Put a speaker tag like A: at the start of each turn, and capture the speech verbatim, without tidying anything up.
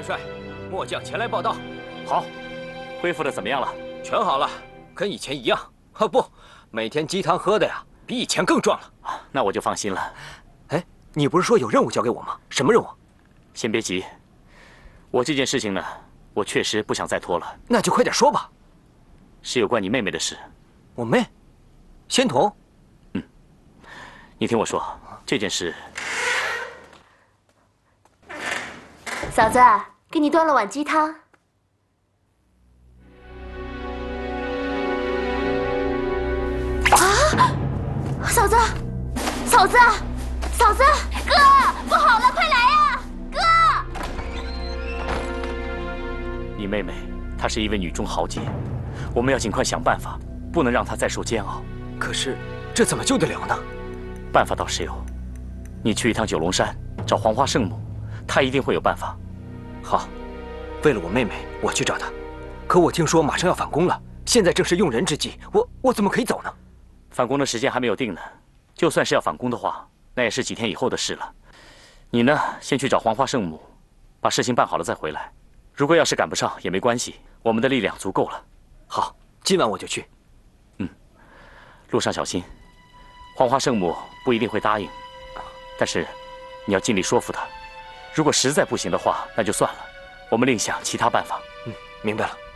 A: 帅，末将前来报道。
B: 好，恢复的怎么样了？
A: 全好了，跟以前一样。啊不，每天鸡汤喝的呀，比以前更壮了。
B: 那我就放心了。
A: 哎，你不是说有任务交给我吗？什么任务？
B: 先别急，我这件事情呢，我确实不想再拖了。
A: 那就快点说吧。
B: 是有关你妹妹的事。
A: 我妹，仙童。
B: 嗯，你听我说，这件事。
C: 嫂子，给你端了碗鸡汤。啊！嫂子，嫂子，嫂子，哥，不好了，快来呀，哥！
B: 你妹妹，她是一位女中豪杰，我们要尽快想办法，不能让她再受煎熬。
A: 可是，这怎么救得了呢？
B: 办法倒是有，你去一趟九龙山找黄花圣母，她一定会有办法。
A: 好，为了我妹妹，我去找她。可我听说马上要反攻了，现在正是用人之际，我我怎么可以走呢？
B: 反攻的时间还没有定呢，就算是要反攻的话，那也是几天以后的事了。你呢，先去找黄花圣母，把事情办好了再回来。如果要是赶不上也没关系，我们的力量足够了。
A: 好，今晚我就去。
B: 嗯，路上小心。黄花圣母不一定会答应，但是你要尽力说服她。如果实在不行的话，那就算了，我们另想其他办法。
A: 嗯，明白了。